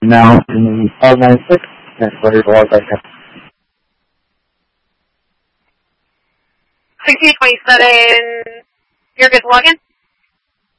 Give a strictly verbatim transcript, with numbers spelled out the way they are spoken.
Now in the five nine six, translator to log back up. sixteen twenty-seven, you're good to log in?